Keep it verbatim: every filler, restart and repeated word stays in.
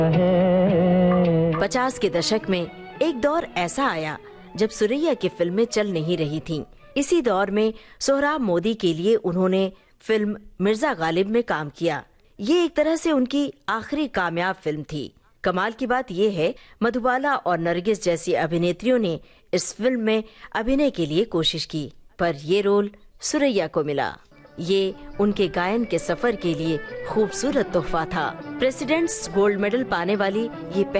पचास के दशक में एक दौर ऐसा आया जब सुरैया की फिल्में चल नहीं रही थीं। इसी दौर में सोहराब मोदी के लिए उन्होंने फिल्म मिर्जा गालिब में काम किया। ये एक तरह से उनकी आखिरी कामयाब फिल्म थी। कमाल की बात यह है, मधुबाला और नरगिस जैसी अभिनेत्रियों ने इस फिल्म में अभिनय के लिए कोशिश की, पर ये रोल सुरैया को मिला। ये उनके गायन के सफर के लिए खूबसूरत तोहफा था। प्रेसिडेंट्स गोल्ड मेडल पाने वाली ये